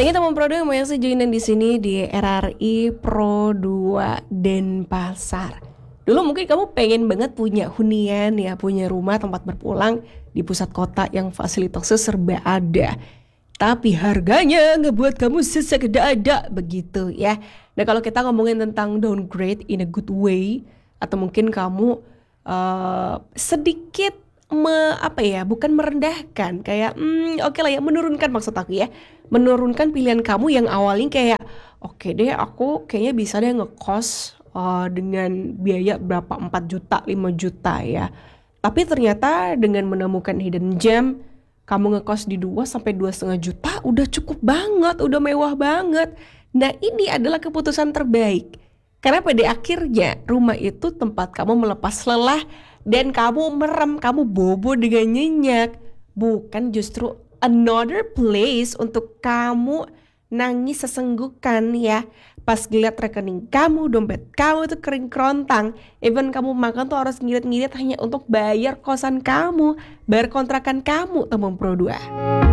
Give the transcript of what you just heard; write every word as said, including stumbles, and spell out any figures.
Thank you teman Pro dua yang mau yang joinin di sini di R R I Pro dua Denpasar. Dulu mungkin kamu pengen banget punya hunian ya, punya rumah tempat berpulang di pusat kota yang fasilitasnya serba ada. Tapi harganya ngebuat kamu sesak ada begitu ya. Nah kalau kita ngomongin tentang downgrade in a good way, atau mungkin kamu uh, sedikit me, apa ya, bukan merendahkan, kayak hmm, oke okay lah ya, menurunkan maksud aku ya, menurunkan pilihan kamu yang awalnya kayak oke okay deh aku kayaknya bisa deh ngekos uh, dengan biaya berapa empat juta, lima juta ya. Tapi ternyata dengan menemukan hidden gem, kamu ngekos di dua sampai dua setengah juta udah cukup banget, udah mewah banget. Nah ini adalah keputusan terbaik. Karena pada akhirnya rumah itu tempat kamu melepas lelah dan kamu merem, kamu bobo dengan nyenyak. Bukan justru another place untuk kamu nangis sesenggukan ya. Pas ngeliat rekening kamu, dompet kamu itu kering kerontang. Even kamu makan tuh harus ngirit-ngirit hanya untuk bayar kosan kamu, bayar kontrakan kamu, teman Pro dua.